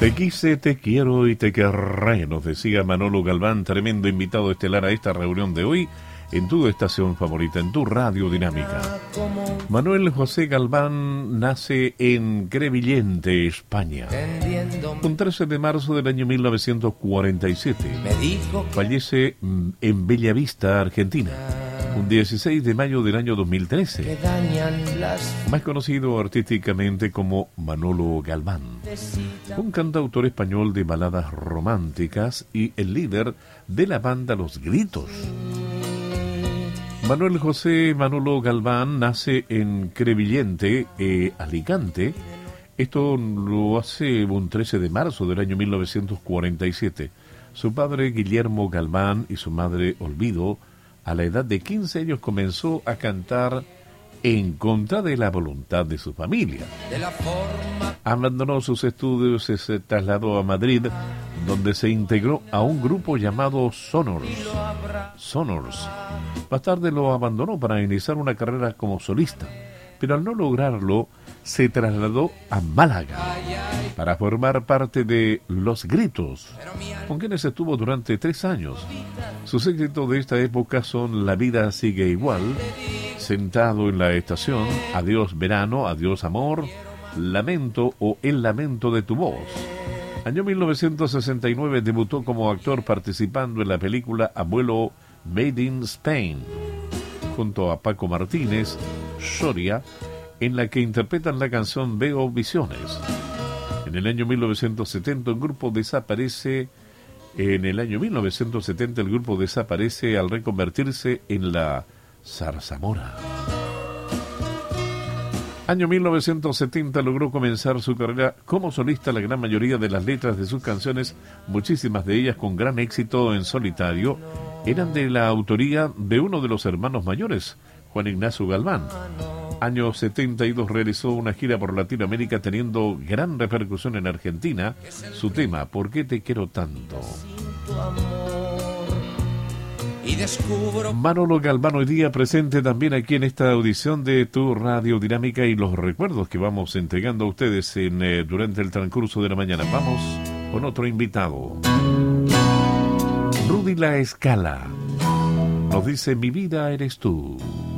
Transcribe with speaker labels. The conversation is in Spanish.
Speaker 1: Te quise, te quiero y te querré, nos decía Manolo Galván, tremendo invitado estelar a esta reunión de hoy en tu estación favorita, en tu Radio Dinámica. Manuel José Galván nace en Crevillente, España, un 13 de marzo del año 1947. Fallece en Bellavista, Argentina, un 16 de mayo del año 2013. Más conocido artísticamente como Manolo Galván. Un cantautor español de baladas románticas y el líder de la banda Los Gritos. Manuel José Manolo Galván nace en Crevillente, Alicante. Esto lo hace un 13 de marzo del año 1947. Su padre Guillermo Galván y su madre Olvido, a la edad de 15 años comenzó a cantar en contra de la voluntad de su familia. Abandonó sus estudios y se trasladó a Madrid, donde se integró a un grupo llamado Sonors. Más tarde lo abandonó para iniciar una carrera como solista, pero al no lograrlo, se trasladó a Málaga para formar parte de Los Gritos, con quienes estuvo durante 3 años. Sus éxitos de esta época son La vida sigue igual, Sentado en la estación, Adiós verano, Adiós amor, Lamento o El lamento de tu voz. Año 1969 debutó como actor participando en la película Abuelo Made in Spain, junto a Paco Martínez, Soria, en la que interpretan la canción Veo Visiones. En el año 1970 el grupo desaparece. En el año 1970 el grupo desaparece al reconvertirse en la Zarzamora. Año 1970 logró comenzar su carrera como solista. La gran mayoría de las letras de sus canciones, muchísimas de ellas con gran éxito en solitario, eran de la autoría de uno de los hermanos mayores, Juan Ignacio Galván. Año 72 realizó una gira por Latinoamérica teniendo gran repercusión en Argentina. Su tema, ¿Por qué te quiero tanto? Manolo Galván hoy día presente también aquí en esta audición de tu Radio Dinámica y los recuerdos que vamos entregando a ustedes durante el transcurso de la mañana. Vamos con otro invitado. Rudy La Escala nos dice: mi vida eres tú.